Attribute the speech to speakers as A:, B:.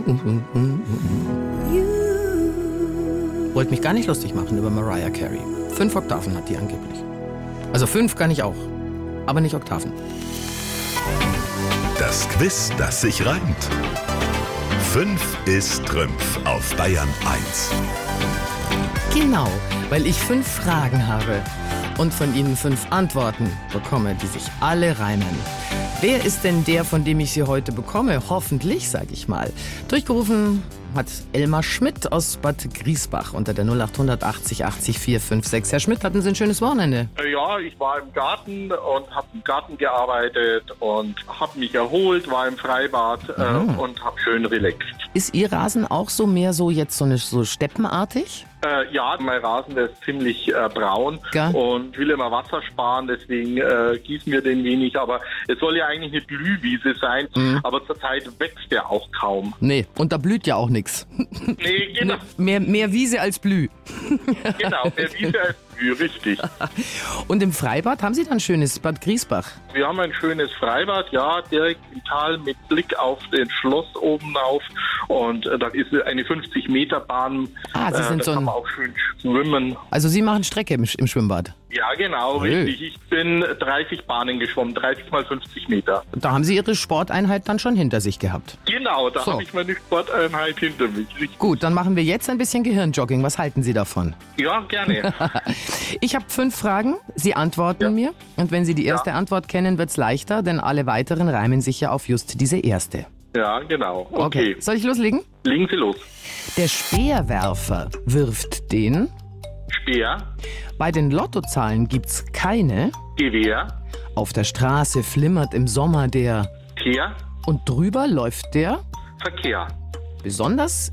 A: Wollte mich gar nicht lustig machen über Mariah Carey. 5 Oktaven hat die angeblich. Also 5 kann ich auch, aber nicht Oktaven.
B: Das Quiz, das sich reimt. 5 ist Trümpf auf Bayern 1.
A: Genau, weil ich 5 Fragen habe und von Ihnen 5 Antworten bekomme, die sich alle reimen. Wer ist denn der, von dem ich sie heute bekomme? Hoffentlich, sage ich mal. Durchgerufen hat Elmar Schmidt aus Bad Griesbach unter der 0800 80 80 456. Herr Schmidt, hatten Sie ein schönes Wochenende?
C: Ja, ich war im Garten und habe im Garten gearbeitet und habe mich erholt, war im Freibad und habe schön relaxt.
A: Ist Ihr Rasen auch so mehr so jetzt so steppenartig?
C: Ja, mein Rasen, der ist ziemlich braun und will immer Wasser sparen, deswegen gießen wir den wenig. Aber es soll ja eigentlich eine Blühwiese sein, aber zurzeit wächst der auch kaum.
A: Nee, und da blüht ja auch nichts.
C: Nee, genau.
A: Mehr Wiese als Blüh.
C: Genau, mehr Wiese als Blüh, richtig.
A: Und im Freibad haben Sie dann ein schönes Bad Griesbach?
C: Wir haben ein schönes Freibad, ja, direkt im Tal mit Blick auf den Schloss oben auf. Und da ist eine 50-Meter-Bahn.
A: Sie sind so
C: kann man auch schön schwimmen.
A: Also Sie machen Strecke im Schwimmbad?
C: Ja, genau, richtig. Ich bin 30 Bahnen geschwommen, 30 mal 50 Meter.
A: Da haben Sie Ihre Sporteinheit dann schon hinter sich gehabt?
C: Genau, da habe ich meine Sporteinheit hinter mich. Richtig.
A: Gut, dann machen wir jetzt ein bisschen Gehirnjogging. Was halten Sie davon?
C: Ja, gerne.
A: Ich habe 5 Fragen, Sie antworten mir. Und wenn Sie die erste Antwort kennen, wird's leichter, denn alle weiteren reimen sich ja auf just diese erste.
C: Ja, genau. Okay.
A: Soll ich loslegen?
C: Legen Sie los.
A: Der Speerwerfer wirft den
C: Speer.
A: Bei den Lottozahlen gibt's keine.
C: Gewehr.
A: Auf der Straße flimmert im Sommer der
C: Kehr.
A: und drüber läuft der
C: Verkehr.
A: Besonders